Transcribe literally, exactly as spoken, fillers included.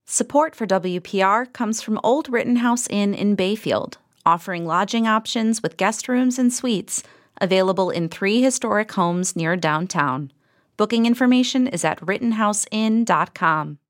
Support for W P R comes from Old Rittenhouse Inn in Bayfield, offering lodging options with guest rooms and suites, available in three historic homes near downtown. Booking information is at rittenhouse inn dot com.